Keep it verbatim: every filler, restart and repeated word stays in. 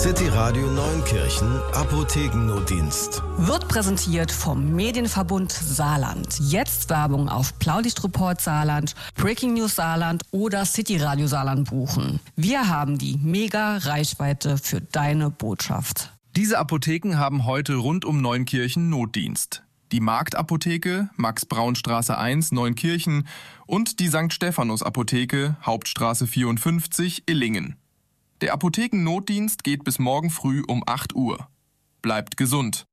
City Radio Neunkirchen Apothekennotdienst. Wird präsentiert vom Medienverbund Saarland. Jetzt Werbung auf Blaulichtreport Saarland, Breaking News Saarland oder City Radio Saarland buchen. Wir haben die Mega-Reichweite für deine Botschaft. Diese Apotheken haben heute rund um Neunkirchen Notdienst. Die Marktapotheke, Max-Braun-Straße eins, Neunkirchen und die Sankt Stephanus Apotheke, Hauptstraße vierundfünfzig, Illingen. Der Apothekennotdienst geht bis morgen früh um acht Uhr. Bleibt gesund.